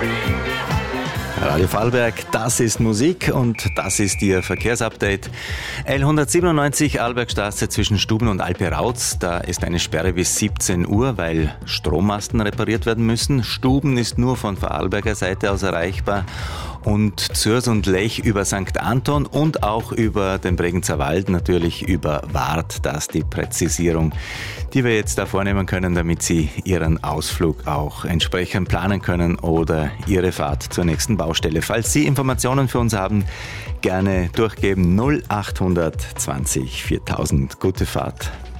Radio Vorarlberg, das ist Musik und das ist Ihr Verkehrsupdate. L197 Arlbergstraße zwischen Stuben und Alpe-Rautz. Da ist eine Sperre bis 17 Uhr, weil Strommasten repariert werden müssen. Stuben ist nur von Vorarlberger Seite aus erreichbar. Und Zürs und Lech über St. Anton und auch über den Bregenzer Wald, natürlich über Wart. Das ist die Präzisierung, die wir jetzt da vornehmen können, damit Sie Ihren Ausflug auch entsprechend planen können oder Ihre Fahrt zur nächsten Baustelle. Falls Sie Informationen für uns haben, gerne durchgeben 0800 20 4000. Gute Fahrt.